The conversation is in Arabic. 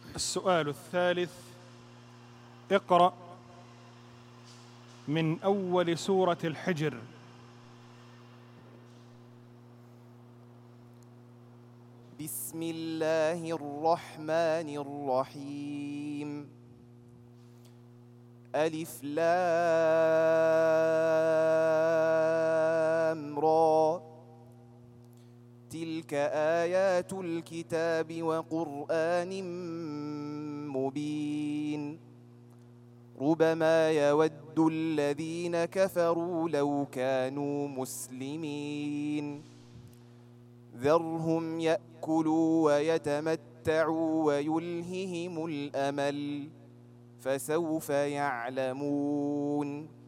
السؤال الثالث: اقرأ من أول سورة الحجر. بسم الله الرحمن الرحيم. ألف لام را، تلك آيات الكتاب وقرآن مبين. ربما يود الذين كفروا لو كانوا مسلمين. ذرهم يأكلوا ويتمتعوا ويلههم الأمل، فسوف يعلمون.